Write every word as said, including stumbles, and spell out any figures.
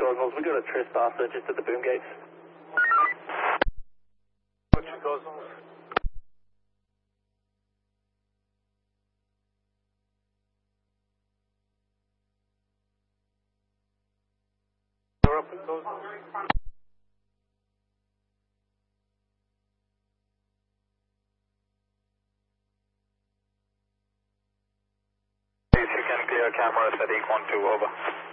Gosnells, we got a trespasser just at the boom gates. Roger, Gosnells. We're up at Gosnells. If you can clear camera, Sadiq one two, over.